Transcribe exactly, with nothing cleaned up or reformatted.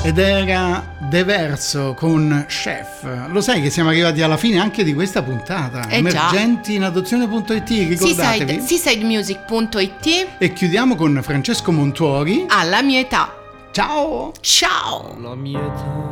Ed era De Verso con Chef. Lo sai che siamo arrivati alla fine anche di questa puntata. Eh Emergenti in adozione punto it, ricordatevi. seaside music punto it. E chiudiamo con Francesco Montuori. Alla mia età. Ciao. Ciao. Alla mia età